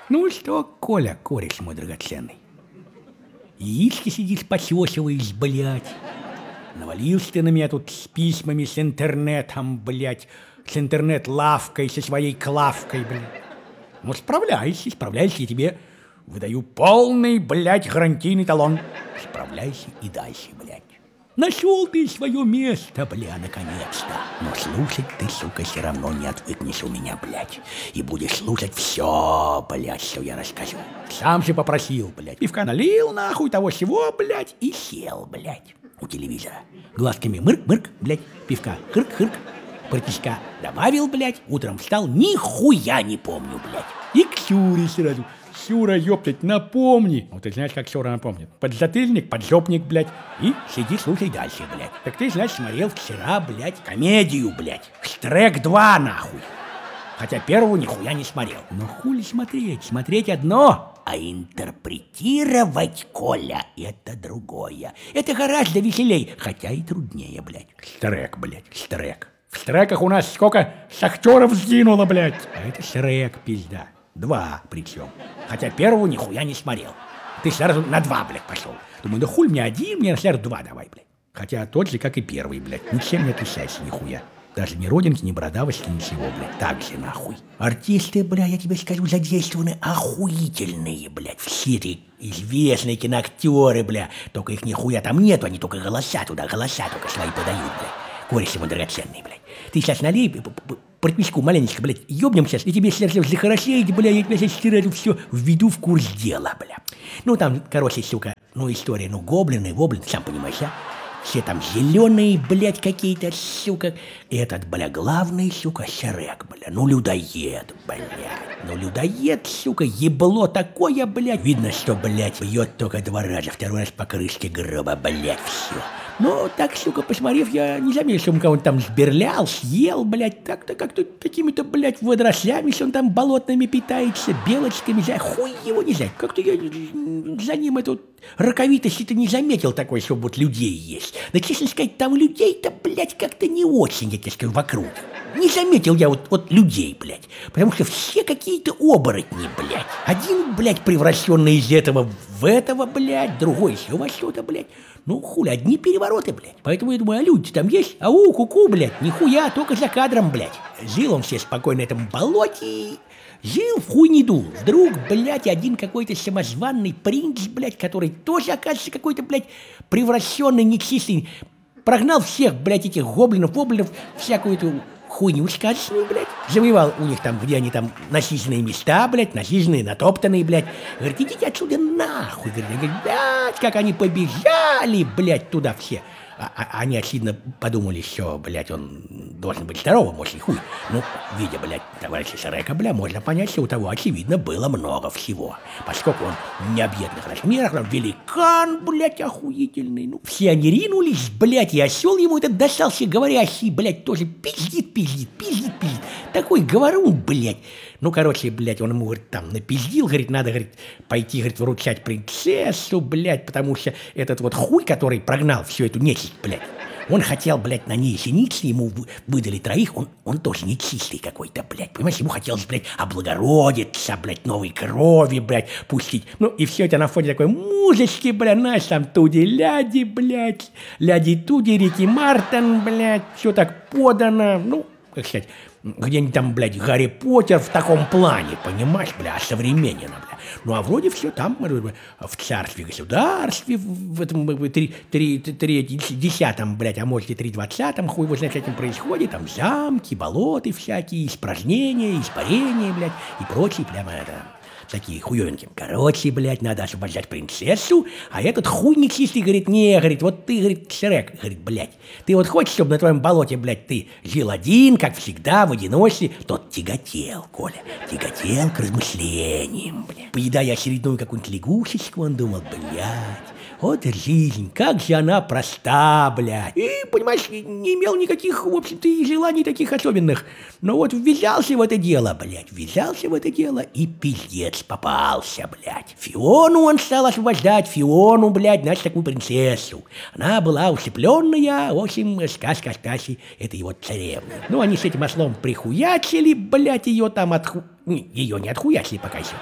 Ну что, Коля, кореш мой драгоценный, яички сидишь, посесываешь, блядь. Навалился ты на меня тут с письмами, с интернетом, блядь, с интернет-лавкой, со своей клавкой, блядь. Ну, справляйся, я тебе выдаю полный, блядь, гарантийный талон. Справляйся и дальше, блядь. Нашел ты свое место, бля, наконец-то. Но слушать ты, сука, все равно не отвыкнешь у меня, блядь. И будешь слушать все, блядь, что я расскажу. Сам же попросил, блядь. Пивка налил, нахуй, того всего, блядь, и сел, блядь, у телевизора. Глазками мырк-мырк, блядь, пивка хырк-хырк. Протишка добавил, блядь, утром встал, нихуя не помню, блядь. И к Сюре сразу. Сюра, ёптать, напомни. Вот ты знаешь, как Сюра напомнит. Подзатыльник, поджопник, блядь. И сиди, слушай дальше, блядь. Так ты, значит, смотрел вчера, блядь, комедию, блядь. Штрек 2, нахуй. Хотя первую нихуя не смотрел. Но хули смотреть? Смотреть одно, а интерпретировать, Коля, это другое. Это гораздо веселей, хотя и труднее, блядь. Штрек, блядь, Штрек. В Штреках у нас сколько шахтеров сгинуло, блядь. А это Шрек, пизда. 2 причем. Хотя первого нихуя не смотрел. Ты сразу на 2, блядь, пошел. Думаю, да хуй мне 1, мне сразу 2 давай, блядь. Хотя тот же, как и первый, блядь. Ничем не отличайся, нихуя. Даже ни родинки, ни бородавости, ничего, блядь. Так же, нахуй. Артисты, бля, я тебе скажу, задействованы охуительные, блядь. Все эти известные киноактеры, бля. Только их нихуя там нету, они только голоса туда, голоса только свои подают, блядь. Кореш ему драгоценный, блядь. Ты сейчас налей портвичку маленечко, блядь, ёбнем сейчас, и тебе сразу захорошеет, бля, я тебя сейчас сразу все введу в курс дела, бля. Ну, там, короче, сука, ну, история, ну, гоблины, сам понимаешь, а? Все там зеленые, блядь, какие-то, сука. И этот, бля, главный, сука, Шрек, бля, ну, людоед, блядь. Ну, людоед, сука, ебло такое, блядь. Видно, что, блядь, бьет только 2 раза, 2 раз по крышке гроба, блядь, все. Ну, так, сука, посмотрев, я не заметил, что он кого-то там сберлял, съел, блядь, так-то как-то какими-то, блядь, водорослями, что он там болотными питается, белочками, хуй его не знаю. Как-то я за ним эту раковитость-то не заметил такой, что вот людей есть. Да, честно сказать, там людей-то, блядь, как-то не очень, я тебе скажу, вокруг. Не заметил я вот людей, блядь, потому что все какие-то оборотни, блядь. Один, блядь, превращенный из этого в этого, блядь, другой еще во что-то, блядь. Ну, хули, одни перевороты, блядь. Поэтому я думаю, а люди там есть? Ау, ку-ку, блядь, нихуя, только за кадром, блядь. Жил он все спокойно на этом болоте, жил, в хуй не дул. Вдруг, блядь, один какой-то самозванный принц, блядь, который тоже, оказывается, какой-то, блядь, превращенный, нечистый, прогнал всех, блядь, этих гоблинов, всякую эту хуйню сказочную, блядь. Завоевал у них там, где они там насиженные места, блядь, насиженные, натоптанные, блядь. Говорит, идите отсюда нахуй. Говорит, блядь, как они побежали, блядь, туда все. Они, очевидно, подумали, что, блядь, он должен быть здоровым, может, и хуй. Ну, видя, блядь, товарища Шрека, бля, можно понять, что у того, очевидно, было много всего. Поскольку он в необъятных размерах, он великан, блядь, охуительный. Ну, все они ринулись, блядь, и осел ему этот достался говорящий, блядь, тоже пиздит. Такой говорун, блядь. Ну, короче, блядь, он ему, говорит, там напиздил, говорит, надо, говорит, пойти, говорит, выручать принцессу, блядь, потому что этот вот хуй, который прогнал всю эту нечисть, блядь, он хотел, блядь, на ней жениться, ему выдали 3, он тоже нечистый какой-то, блядь, понимаешь, ему хотелось, блядь, облагородиться, блядь, новой крови, блядь, пустить, ну, и все это на фоне такой музычки, блядь, знаешь, там туди-ляди, блядь, ляди-туди, Рики Мартин, блядь, все так подано, ну, как сказать, где-нибудь там, блядь, Гарри Поттер в таком плане, понимаешь, бля, современно, бля. Ну, а вроде все там, в царстве-государстве, в этом 3.10, блядь, а может и 3.20, хуй его знает, с этим происходит, там замки, болоты всякие, испражнения, испарения, блядь, и прочие, прямо это... Такие хуёвенькие. Короче, блядь, надо освобождать принцессу, а этот хуй нечистый говорит, не, говорит, вот ты, говорит, Шрек, говорит, блядь, ты вот хочешь, чтобы на твоем болоте, блядь, ты жил один, как всегда, в одиночестве, тот тяготел, Коля, тяготел к размышлениям, блядь. Поедая очередную какую-нибудь лягушечку, он думал, блядь, вот жизнь, как же она проста, блядь. И, понимаешь, не имел никаких, в общем-то, и желаний таких особенных. Но вот ввязался в это дело, блядь, и пиздец попался, блядь. Фиону он стал освобождать, Фиону, блядь, значит, такую принцессу. Она была усыпленная, в общем, сказка Стаси, это его царевна. Ну, они с этим ослом прихуячили, блядь, ее там ее не отхуячили пока еще.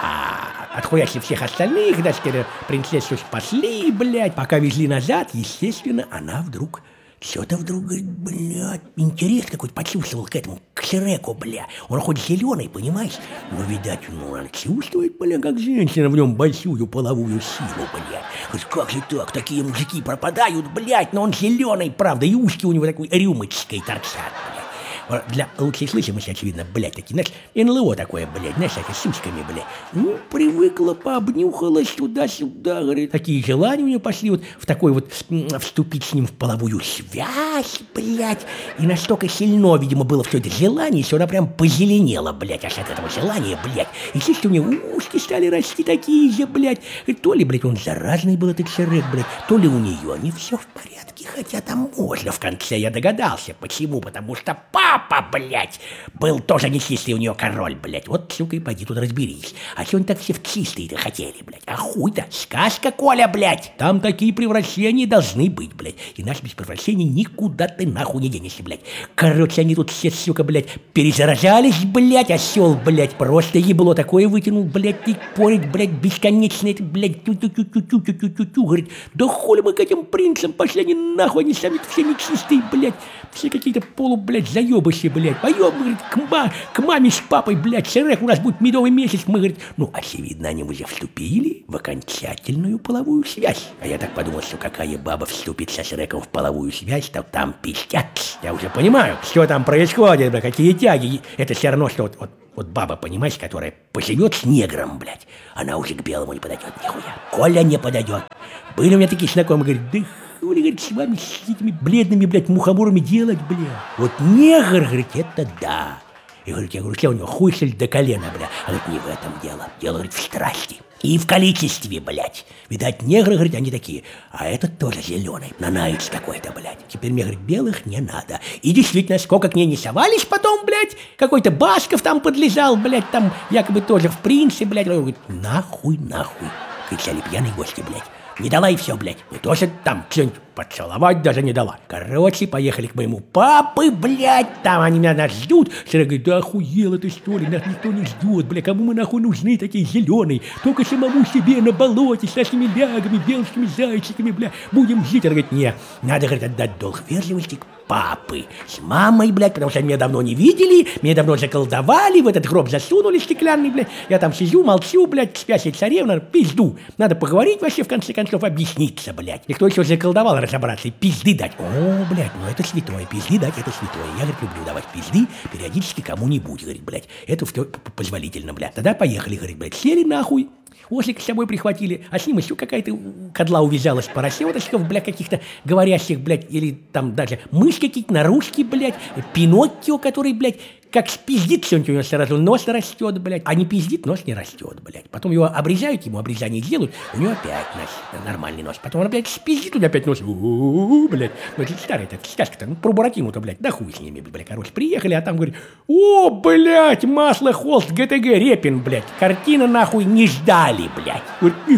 А отхуячили всех остальных, значит, принцессу спасли, блядь. Пока везли назад, естественно, она вдруг... Что-то вдруг, говорит, блядь, интерес какой-то почувствовал к этому, к Шреку, бля. Он хоть зеленый, понимаешь? Но, видать, он чувствует, бля, как женщина в нем большую половую силу, блядь. Говорит, как же так, такие мужики пропадают, блядь, но он зеленый, правда, и ушки у него такой рюмочкой торчат, блядь. Для лучшей слышимости, очевидно, блядь, такие, знаешь, НЛО такое, блядь, знаешь, такие с ушками, блядь. Ну, привыкла, пообнюхалась туда-сюда, говорит. Такие желания у нее пошли вот в такой вот, вступить с ним в половую связь, блядь. И настолько сильно, видимо, было все это желание, что она прям позеленела, блядь, аж от этого желания, блядь. И слышите, у нее ушки стали расти такие же, блядь. И то ли, блядь, он заразный был, этот Шрек, блядь, то ли у нее не все в порядке, хотя там можно в конце, я догадался. Почему? Потому что папа, блядь, был тоже нечистый у нее король, блядь. Вот, сука, и пойди тут разберись. А что они так все в чистые-то хотели, блядь? А хуй-то, сказка, Коля, блядь. Там такие превращения должны быть, блядь. Иначе без превращений никуда ты нахуй не денешься, блядь. Короче, они тут все, сука, блядь, перезаражались, блядь. Осел, блядь, просто ебло такое вытянул, блядь, и порит, блядь, бесконечно это, блядь, тю-тю-тю-тю-тю-тю-тю. Говорит, да хули мы к этим принцам пошли, они нахуй, они сами все нечистые, блядь. Все какие-то блядь, заебыши, блядь. Поем, говорит, к маме с папой, блядь, Шрек, у нас будет медовый месяц. Мы, говорит, ну, очевидно, они уже вступили в окончательную половую связь. А я так подумал, что какая баба вступит со Шреком в половую связь, то там пиздят. Я уже понимаю, что там происходит, блядь, какие тяги. Это все равно, что вот баба, понимаешь, которая поживет с негром, блядь, она уже к белому не подойдет, нихуя. Коля не подойдет. Были у меня такие знакомые, говорят, да хули, говорит, с вами, с этими бледными, блядь, мухоморами делать, блядь. Вот негр, говорит, это да. И говорит, я говорю, что у него хуйсель до колена, блядь. А говорит, не в этом дело. Дело, говорит, в страсти. И в количестве, блядь. Видать, негры, говорит, они такие. А этот тоже зеленый, нанаец какой-то, блядь. Теперь мне, говорит, белых не надо. И действительно, сколько к ней не совались потом, блядь. Какой-то Басков там подлежал, блядь, там якобы тоже в принце, блядь. Он говорит, нахуй, нахуй. Кричали пьяные гости, блядь. Не дала и все, блядь. И тоже там что-нибудь поцеловать даже не дала. Короче, поехали к моему папы, блядь. Там они меня нас ждут. Шрек говорит, да охуела ты, что ли? Нас никто не ждет, блядь. Кому мы нахуй нужны такие зеленые? Только самому себе на болоте с нашими лягами, белскими зайчиками, блядь. Будем жить. Она говорит, не, надо, говорит, отдать долг вежливости к папы. С мамой, блядь, потому что меня давно не видели, меня давно заколдовали, в этот гроб засунули стеклянный, блядь. Я там сижу, молчу, блядь, спящая царевна, пизду. Надо поговорить вообще, в конце концов, объясниться, блядь. И кто еще заколдовал, разобраться и пизды дать. О, блядь, ну это святое, пизды дать, это святое. Я, говорит, люблю давать пизды периодически кому-нибудь, говорит, блядь. Это все позволительно, блядь. Тогда поехали, говорит, блядь, сели нахуй. Ослика с собой прихватили, а с ним еще какая-то кодла увязалась, поросеночков, блядь, каких-то говорящих, блядь, или там даже мышь какие-то, наружки, блядь, Пиноккио, который, блядь, как спиздит все, у него сразу нос растет, блядь, а не пиздит, нос не растет, блядь. Потом его обрезают, ему обрезание делают, у него опять нос, нормальный нос. Потом он опять спиздит, у него опять нос, блядь. Ну, это старая так сказка-то, ну, про Буратино-то, блядь, да хуй с ними, блядь. Короче, приехали, а там, говорит, о, блядь, масло, холст, ГТГ, Репин, блядь. Картина, нахуй, не ждали, блядь. Говорит,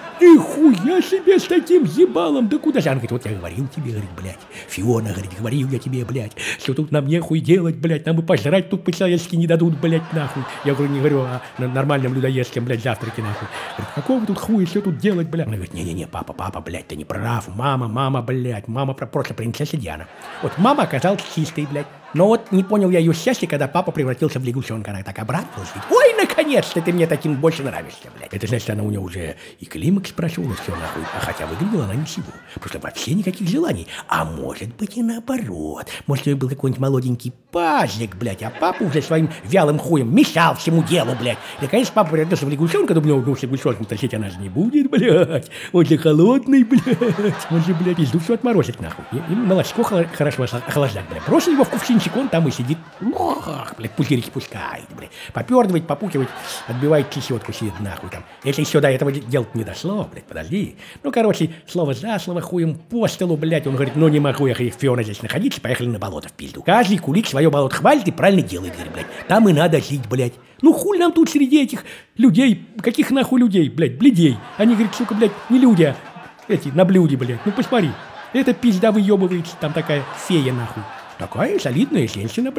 нихуя себе с таким ебалом, да куда же? Она говорит, вот я говорил тебе, говорит, блядь, Фиона, говорит, говорил я тебе, блядь, что тут нам нехуй делать, блядь, нам и пожрать тут по-человечески не дадут, блядь, нахуй. Я говорю, не говорю о нормальном людоедском, блядь, завтраке, нахуй. Говорит, какого тут хуя, что тут делать, блядь? Она говорит, не-не-не, папа, блядь, ты не прав, мама, блядь, мама просто принцесса Диана. Вот мама оказалась чистой, блядь. Но вот не понял я ее счастья, когда папа превратился в лягушонка. Она так обрадовалась. Ой, наконец-то ты мне таким больше нравишься, блядь. Это значит, она у нее уже и климакс прошел, и все нахуй. А хотя выглядела она ничего. Просто вообще никаких желаний. А может быть и наоборот. Может, у нее был какой-нибудь молоденький пазик, блядь, а папа уже своим вялым хуем мешал всему делу, блядь. И, наконец, папа превратился в лягушонка, думал, ну, с лягушонком тащить она же не будет, блядь. Он же холодный, блядь. Он же, блядь, пизду все отморозит, нахуй. И молочко хорошо охлаждать, блядь. Бросил его в кувшинчик, он там и сидит, блядь, пузырики пускает, блядь. Попёрдывает, попукивает, отбивает кисетку, сидит нахуй там. Если еще до этого делать не дошло, блядь, подожди. Ну, короче, слово за слово, хуем по столу, блядь. Он говорит, ну, не могу я, Фиона, здесь находиться, поехали на болото в пизду. Каждый кулик свое болото хвалит и правильно делает, говорит, блядь. Там и надо жить, блядь. Ну, хуй нам тут среди этих людей, каких нахуй людей, блядь, бледей. Они, говорит, сука, блядь, не люди, а эти, на блюде, блядь. Ну, посмотри, эта пизда выебывается, там такая фея, нахуй. Такая солидная женщина, блядь.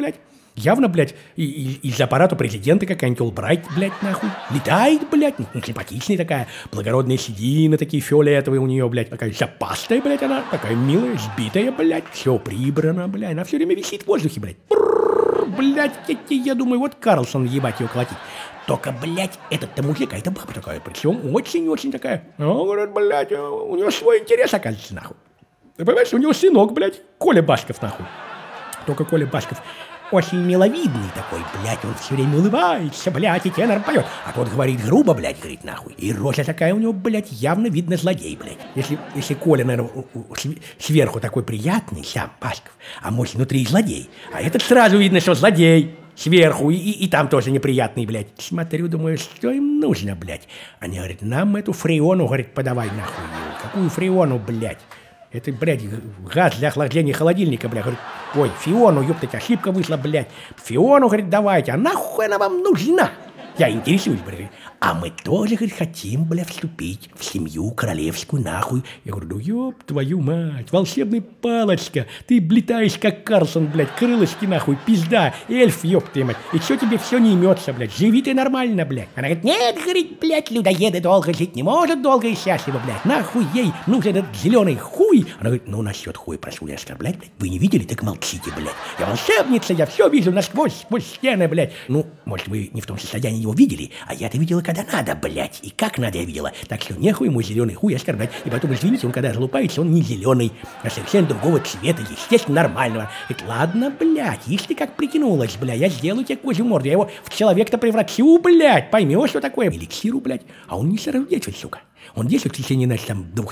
Явно, блядь, из аппарата президента какая-нибудь Олбрайт, блядь, нахуй. Летает, блядь, ну, симпатичная такая, благородные седины такие фиолетовые у нее, блядь, такая запастая, блядь, она, такая милая, сбитая, блядь, все прибрано, блядь, она все время висит в воздухе, блядь. Блядь, я думаю, вот Карлсон, ебать, ее колотить. Только, блядь, этот-то мужик, а это баба такая, причем очень-очень такая. Он говорит, блядь, у него свой интерес, оказывается, нахуй. Ты понимаешь, у него сынок, блядь, Коля Басков, нахуй. Только Коля Басков очень миловидный такой, блядь, он все время улыбается, блядь, и тенор поет. А тот говорит грубо, блядь, говорит, нахуй. И рожа такая у него, блядь, явно видно злодей, блядь. Если Коля, наверное, сверху такой приятный, сам Басков, а может, внутри злодей. А этот сразу видно, что злодей. Сверху, и там тоже неприятный, блядь. Смотрю, думаю, что им нужно, блядь. Они говорят, нам эту фреону, говорит, подавай, нахуй. Какую фреону, блядь? Это, блядь, газ для охлаждения холодильника, блядь. Говорит, ой, фиону, ёптать, ошибка вышла, блядь. Фиону, говорит, давайте, а нахуй она вам нужна? Я интересуюсь, блядь. А мы тоже, говорит, хотим, блядь, вступить в семью королевскую, нахуй. Я говорю, ну ёб твою мать, волшебная палочка. Ты блетаешь, как Карлсон, блядь, крылышки, нахуй, пизда, эльф, ёб твою мать. И чё тебе все не имется, блядь, живи ты нормально, блядь. Она говорит, нет, говорит, блядь, людоеды долго жить не может, долго и счастливо, блядь. Нахуй ей нужен этот зеленый хуй. Она говорит, ну насчет хуй прошу не оскорблять, блядь. Вы не видели, так молчите, блядь. Я волшебница, я все вижу насквозь, сквозь стены, блядь. Ну, может, вы не в том состоянии его видели, а я-то видела, когда надо, блядь, и как надо я видела. Так что нехуй ему зеленый хуй оскорблять. И потом, извините, он когда залупается, он не зеленый, а совершенно другого цвета, естественно, нормального. Это ладно, блядь, если как прикинулась, блядь, я сделаю тебе козью морду, я его в человека превращу, блядь, поймешь, что такое эликсиру, блядь. А он не сразу действует, сука. Он действует в течение, значит, там, 2